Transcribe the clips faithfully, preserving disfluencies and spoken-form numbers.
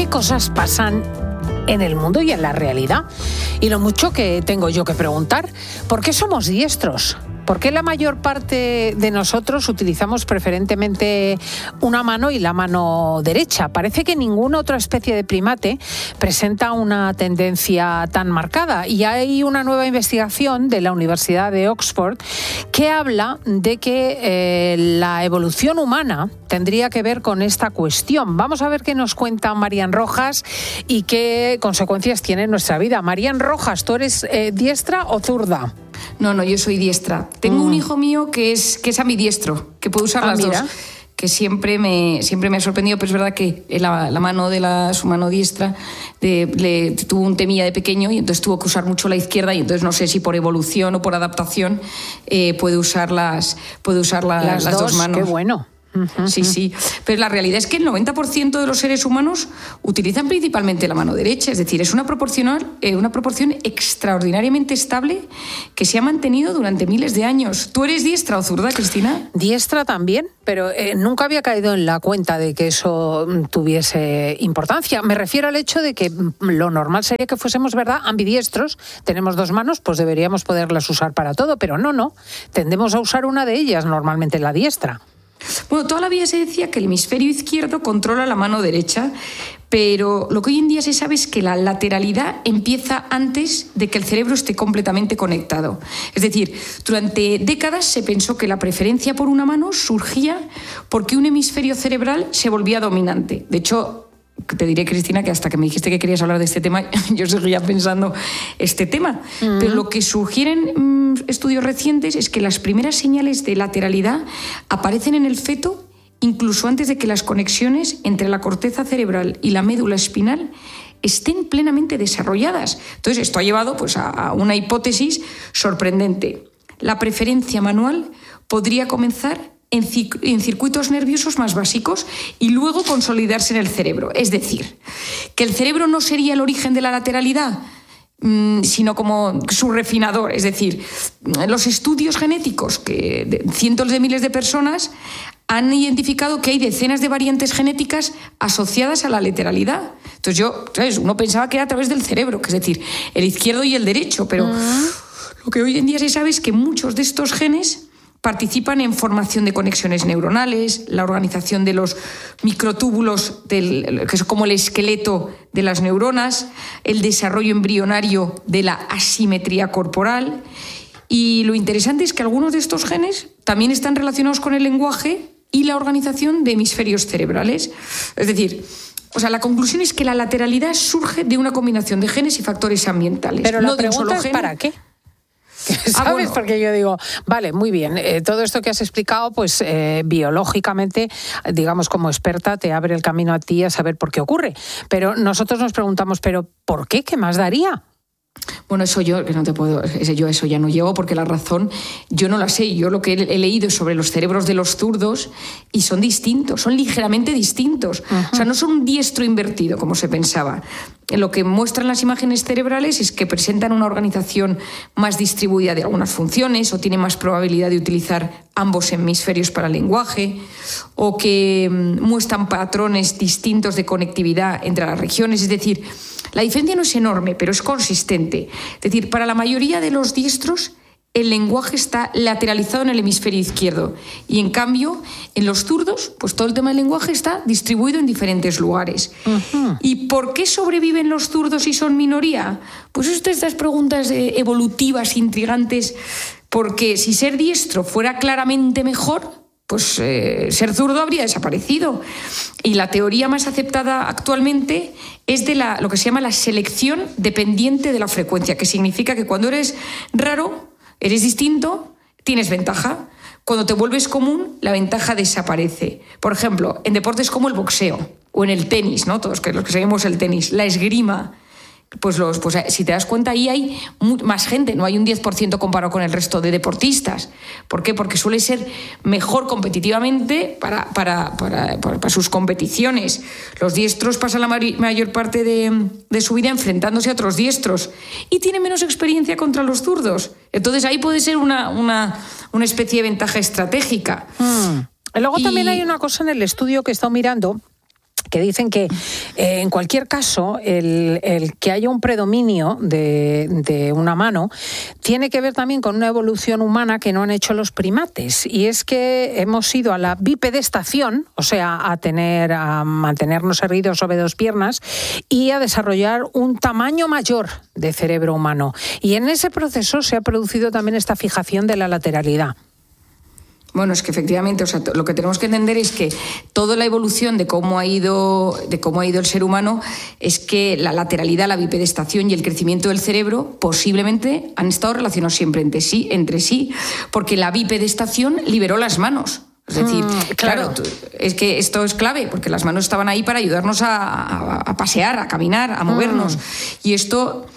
¿Qué cosas pasan en el mundo y en la realidad? Y lo mucho que tengo yo que preguntar, ¿por qué somos diestros? ¿Por qué la mayor parte de nosotros utilizamos preferentemente una mano y la mano derecha? Parece que ninguna otra especie de primate presenta una tendencia tan marcada. Y hay una nueva investigación de la Universidad de Oxford que habla de que eh, la evolución humana tendría que ver con esta cuestión. Vamos a ver qué nos cuenta Marian Rojas y qué consecuencias tiene en nuestra vida. Marian Rojas, ¿tú eres eh, diestra o zurda? No, no, yo soy diestra. Tengo mm. un hijo mío que es, que es ambidiestro, que puede usar ah, las mira. dos, que siempre me, siempre me ha sorprendido, pero es verdad que la, la mano de la, su mano diestra de, le, tuvo un temilla de pequeño y entonces tuvo que usar mucho la izquierda y entonces no sé si por evolución o por adaptación eh, puede usar las, puede usar la, las, las dos, dos manos. Qué bueno. Sí, sí. Pero la realidad es que el noventa por ciento de los seres humanos utilizan principalmente la mano derecha. Es decir, es una, proporcional, eh, una proporción extraordinariamente estable que se ha mantenido durante miles de años. ¿Tú eres diestra o zurda, Cristina? Diestra también, pero eh, nunca había caído en la cuenta de que eso tuviese importancia. Me refiero al hecho de que lo normal sería que fuésemos, ¿verdad?, ambidiestros. Tenemos dos manos, pues deberíamos poderlas usar para todo, pero no, no. Tendemos a usar una de ellas, normalmente la diestra. Bueno, toda la vida se decía que el hemisferio izquierdo controla la mano derecha, pero lo que hoy en día se sabe es que la lateralidad empieza antes de que el cerebro esté completamente conectado. Es decir, durante décadas se pensó que la preferencia por una mano surgía porque un hemisferio cerebral se volvía dominante. De hecho, te diré, Cristina, que hasta que me dijiste que querías hablar de este tema, yo seguía pensando este tema. Uh-huh. Pero lo que sugieren mmm, estudios recientes es que las primeras señales de lateralidad aparecen en el feto incluso antes de que las conexiones entre la corteza cerebral y la médula espinal estén plenamente desarrolladas. Entonces, esto ha llevado pues, a, a una hipótesis sorprendente. La preferencia manual podría comenzar en circuitos nerviosos más básicos y luego consolidarse en el cerebro. Es decir, que el cerebro no sería el origen de la lateralidad, sino como su refinador. Es decir, los estudios genéticos que de cientos de miles de personas han identificado que hay decenas de variantes genéticas asociadas a la lateralidad. Entonces yo, ¿sabes? Uno pensaba que era a través del cerebro, que es decir, el izquierdo y el derecho, pero uh-huh. lo que hoy en día se sabe es que muchos de estos genes participan en formación de conexiones neuronales, la organización de los microtúbulos, del, que es como el esqueleto de las neuronas, el desarrollo embrionario de la asimetría corporal. Y lo interesante es que algunos de estos genes también están relacionados con el lenguaje y la organización de hemisferios cerebrales. Es decir, o sea, la conclusión es que la lateralidad surge de una combinación de genes y factores ambientales. Pero la no de un pregunta solo es gen. ¿para qué? ¿Sabes? Ah, bueno. Porque yo digo, vale, muy bien, eh, todo esto que has explicado, pues eh, biológicamente, digamos, como experta, te abre el camino a ti a saber por qué ocurre. Pero nosotros nos preguntamos, ¿pero por qué? ¿Qué más daría? Bueno, eso yo que no te puedo, yo eso ya no llego porque la razón yo no la sé. Yo lo que he leído es sobre los cerebros de los zurdos y son distintos, son ligeramente distintos. Uh-huh. O sea, no son un diestro invertido como se pensaba. Lo que muestran las imágenes cerebrales es que presentan una organización más distribuida de algunas funciones o tienen más probabilidad de utilizar ambos hemisferios para el lenguaje o que muestran patrones distintos de conectividad entre las regiones. Es decir, la diferencia no es enorme, pero es consistente. Es decir, para la mayoría de los diestros, el lenguaje está lateralizado en el hemisferio izquierdo. Y en cambio, en los zurdos, pues todo el tema del lenguaje está distribuido en diferentes lugares. Uh-huh. ¿Y por qué sobreviven los zurdos y son minoría? Pues estas preguntas evolutivas, intrigantes, porque si ser diestro fuera claramente mejor, pues eh, ser zurdo habría desaparecido. Y la teoría más aceptada actualmente es de la, lo que se llama la selección dependiente de la frecuencia, que significa que cuando eres raro, eres distinto, tienes ventaja. Cuando te vuelves común, la ventaja desaparece. Por ejemplo, en deportes como el boxeo o en el tenis, ¿no? Todos los que seguimos el tenis, la esgrima. Pues, los, pues si te das cuenta, ahí hay más gente, no hay un diez por ciento comparado con el resto de deportistas. ¿Por qué? Porque suele ser mejor competitivamente para, para, para, para, para sus competiciones. Los diestros pasan la mayor parte de, de su vida enfrentándose a otros diestros y tienen menos experiencia contra los zurdos. Entonces ahí puede ser una, una, una especie de ventaja estratégica. Mm. Luego y... también hay una cosa en el estudio que he estado mirando, que dicen que eh, en cualquier caso el, el que haya un predominio de, de una mano tiene que ver también con una evolución humana que no han hecho los primates, y es que hemos ido a la bipedestación, o sea, a tener a mantenernos erguidos sobre dos piernas y a desarrollar un tamaño mayor de cerebro humano, y en ese proceso se ha producido también esta fijación de la lateralidad. Bueno, es que efectivamente, o sea, lo que tenemos que entender es que toda la evolución de cómo ha ido, de cómo ha ido el ser humano es que la lateralidad, la bipedestación y el crecimiento del cerebro posiblemente han estado relacionados siempre entre sí, entre sí, porque la bipedestación liberó las manos. Es decir, mm, claro, claro, es que esto es clave, porque las manos estaban ahí para ayudarnos a, a, a pasear, a caminar, a movernos. Mm. Y esto...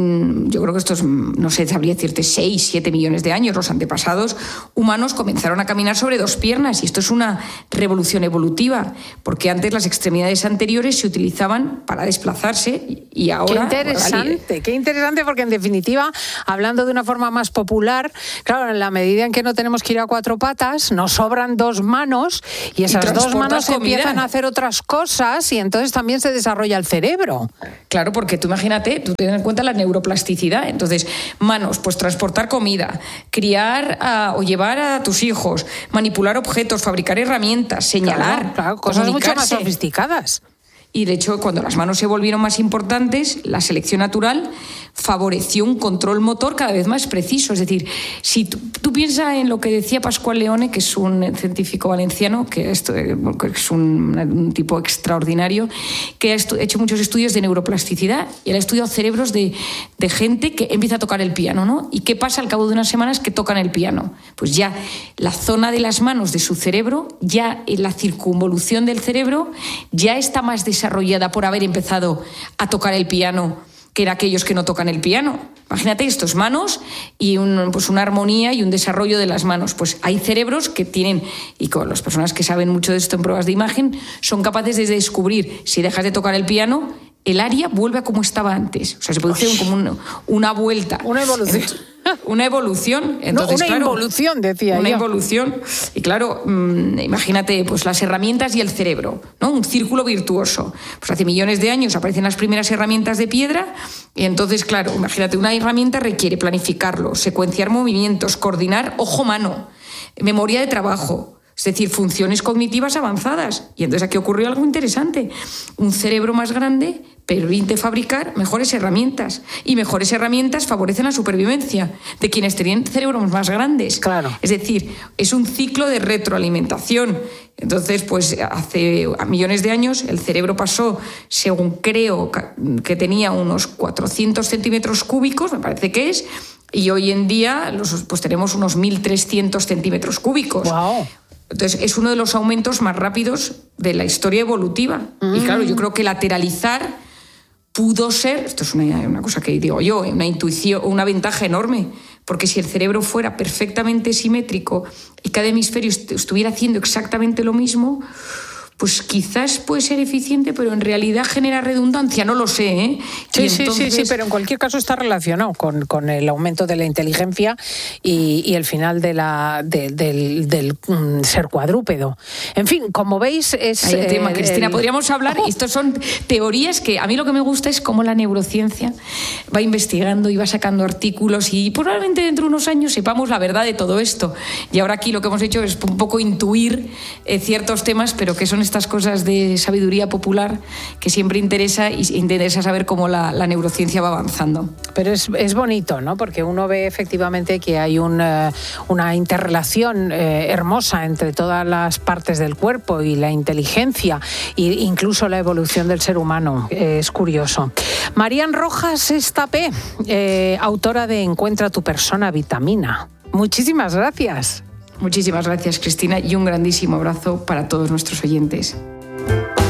yo creo que estos, no sé, sabría decirte, seis, siete millones de años, los antepasados humanos comenzaron a caminar sobre dos piernas, y esto es una revolución evolutiva, porque antes las extremidades anteriores se utilizaban para desplazarse y ahora... Qué interesante, bueno, qué interesante, porque en definitiva, hablando de una forma más popular, claro, en la medida en que no tenemos que ir a cuatro patas, nos sobran dos manos, y esas y dos manos comida. empiezan a hacer otras cosas, y entonces también se desarrolla el cerebro. Claro, porque tú imagínate, tú ten en cuenta la neuroplasticidad. Entonces, manos, pues transportar comida, criar a, o llevar a tus hijos, manipular objetos, fabricar herramientas, señalar, claro, claro, cosas mucho más sofisticadas. Y de hecho, cuando las manos se volvieron más importantes, la selección natural favoreció un control motor cada vez más preciso. Es decir, si tú, tú piensas en lo que decía Pascual Leone, que es un científico valenciano, que es, que es un, un tipo extraordinario, que ha hecho muchos estudios de neuroplasticidad, y él ha estudiado cerebros de, de gente que empieza a tocar el piano, ¿no? ¿Y qué pasa al cabo de unas semanas que tocan el piano? Pues ya la zona de las manos de su cerebro, ya en la circunvolución del cerebro, ya está más desarrollada por haber empezado a tocar el piano que en aquellos que no tocan el piano. Imagínate estos manos y un, pues una armonía y un desarrollo de las manos. Pues hay cerebros que tienen, y con las personas que saben mucho de esto en pruebas de imagen, son capaces de descubrir, si dejas de tocar el piano, el área vuelve a como estaba antes. O sea, se produce un, como un, una vuelta. Una evolución. Una evolución. Entonces, no, una claro, involución, decía Una yo. involución. Y claro, mmm, imagínate pues las herramientas y el cerebro, ¿no? Un círculo virtuoso. Pues hace millones de años aparecen las primeras herramientas de piedra, y entonces, claro, imagínate, una herramienta requiere planificarlo, secuenciar movimientos, coordinar ojo-mano, memoria de trabajo, es decir, funciones cognitivas avanzadas. Y entonces aquí ocurrió algo interesante. Un cerebro más grande permite fabricar mejores herramientas, y mejores herramientas favorecen la supervivencia de quienes tenían cerebros más grandes. Claro. Es decir, es un ciclo de retroalimentación. Entonces, pues hace millones de años el cerebro pasó, según creo, que tenía unos cuatrocientos centímetros cúbicos, me parece que es, y hoy en día los, pues tenemos unos mil trescientos centímetros cúbicos. Wow. Entonces, es uno de los aumentos más rápidos de la historia evolutiva. Mm. Y claro, yo creo que lateralizar pudo ser, esto es una, una cosa que digo yo, una intuición, una ventaja enorme, porque si el cerebro fuera perfectamente simétrico y cada hemisferio est- estuviera haciendo exactamente lo mismo, pues quizás puede ser eficiente, pero en realidad genera redundancia, no lo sé, ¿eh? Sí, y entonces... sí, sí, sí, pero en cualquier caso está relacionado con, con el aumento de la inteligencia y, y el final de la, de, del, del um, ser cuadrúpedo. En fin, como veis es... Hay el tema, eh, Cristina, el... podríamos hablar, oh. Estos son teorías que a mí lo que me gusta es cómo la neurociencia va investigando y va sacando artículos, y probablemente dentro de unos años sepamos la verdad de todo esto. Y ahora aquí lo que hemos hecho es un poco intuir eh, ciertos temas, pero que son estas cosas de sabiduría popular que siempre interesa, y interesa saber cómo la, la neurociencia va avanzando. Pero es, es bonito, ¿no? Porque uno ve efectivamente que hay un, uh, una interrelación eh, hermosa entre todas las partes del cuerpo y la inteligencia, e incluso la evolución del ser humano. Eh, es curioso. Marían Rojas Estapé, eh, autora de Encuentra tu persona vitamina. Muchísimas gracias. Muchísimas gracias, Cristina, y un grandísimo abrazo para todos nuestros oyentes.